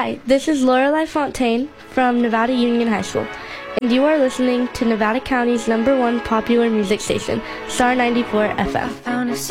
Hi, this is Lorelei Fontaine from Nevada Union High School, and you are listening to Nevada County's #1 popular music station, Star 94 FM.